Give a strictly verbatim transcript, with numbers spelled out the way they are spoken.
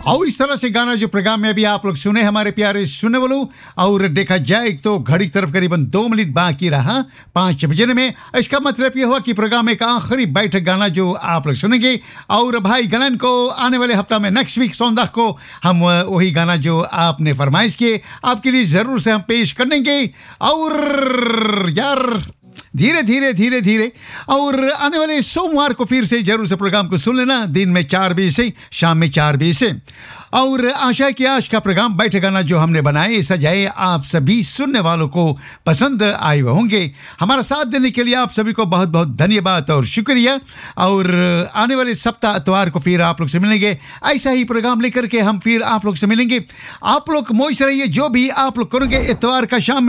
और इस तरह से गाना जो प्रोग्राम में अभी आप लोग सुने हमारे प्यारे सुनने वालों, और देखा जाए तो घड़ी की तरफ करीबन दो मिनट बाकी रहा पाँच बजने में। इसका मतलब ये हुआ कि प्रोग्राम एक आखिरी बैठक गाना जो आप लोग सुनेंगे, और भाई गलन को आने वाले हफ्ता में नेक्स्ट वीक सोमवार को हम वही गाना जो आपने फरमाइश किए आपके लिए जरूर से हम पेश कर देंगे। और यार धीरे धीरे धीरे धीरे और आने वाले सोमवार को फिर से जरूर से प्रोग्राम को सुन लेना, दिन में चार बजे से शाम में चार बजे से। और आशा है कि आज का प्रोग्राम बैठे गाना जो हमने बनाए सजाए आप सभी सुनने वालों को पसंद आए होंगे। हमारा साथ देने के लिए आप सभी को बहुत बहुत धन्यवाद और शुक्रिया। और आने वाले सप्ताह इतवार को फिर आप लोग से मिलेंगे, ऐसा ही प्रोग्राम लेकर के हम फिर आप लोग से मिलेंगे। आप लोग मोइस रहिए, जो भी आप लोग करेंगे इतवार का शाम